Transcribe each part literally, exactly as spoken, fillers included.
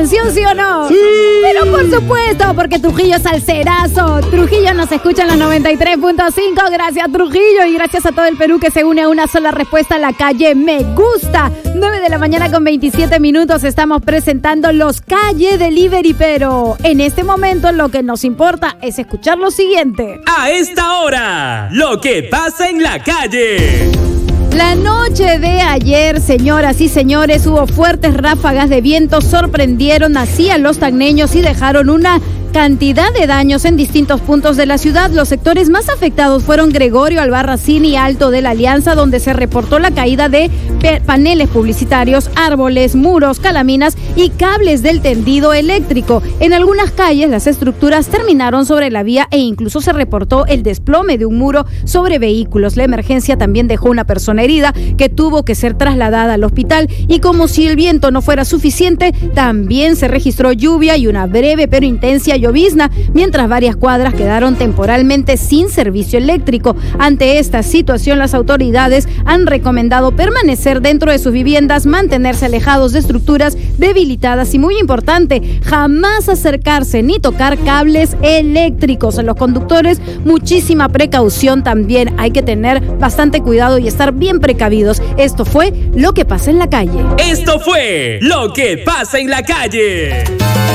canción, ¿sí o no? ¡Sí! Pero por supuesto, porque Trujillo es salserazo. Trujillo nos escucha en los noventa y tres punto cinco. Gracias, Trujillo. Y gracias a todo el Perú que se une a una sola respuesta a la calle Me Gusta. nueve de la mañana con veintisiete minutos. Estamos presentando los Calle Delivery. Pero en este momento lo que nos importa es escuchar lo siguiente. A esta hora, lo que pasa en la calle. La noche de ayer, señoras y señores, hubo fuertes ráfagas de viento, sorprendieron así a los tacneños y dejaron una cantidad de daños en distintos puntos de la ciudad. Los sectores más afectados fueron Gregorio, Albarracín y Alto de la Alianza, donde se reportó la caída de paneles publicitarios, árboles, muros, calaminas y cables del tendido eléctrico. En algunas calles las estructuras terminaron sobre la vía e incluso se reportó el desplome de un muro sobre vehículos. La emergencia también dejó una persona herida que tuvo que ser trasladada al hospital, y como si el viento no fuera suficiente, también se registró lluvia y una breve pero intensa llovizna, mientras varias cuadras quedaron temporalmente sin servicio eléctrico. Ante esta situación, las autoridades han recomendado permanecer dentro de sus viviendas, mantenerse alejados de estructuras debilitadas y, muy importante, jamás acercarse ni tocar cables eléctricos. En los conductores, muchísima precaución también. Hay que tener bastante cuidado y estar bien precavidos. Esto fue lo que pasa en la calle. Esto fue lo que pasa en la calle.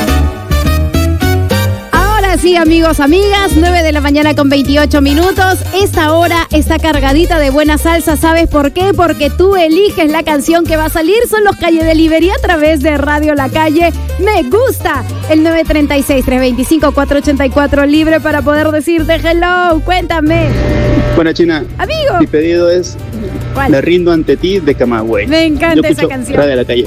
Ahora sí, amigos, amigas, nueve de la mañana con veintiocho minutos. Esta hora está cargadita de buena salsa. ¿Sabes por qué? Porque tú eliges la canción que va a salir. Son los Calle Delivery a través de Radio La Calle. Me gusta. El nueve tres seis, tres dos cinco, cuatro ocho cuatro libre para poder decirte hello. Cuéntame. Bueno, China. Amigo. Mi pedido es ¿Cuál? Me rindo ante ti de Camagüey. Me encanta Yo esa escucho canción. Radio La Calle.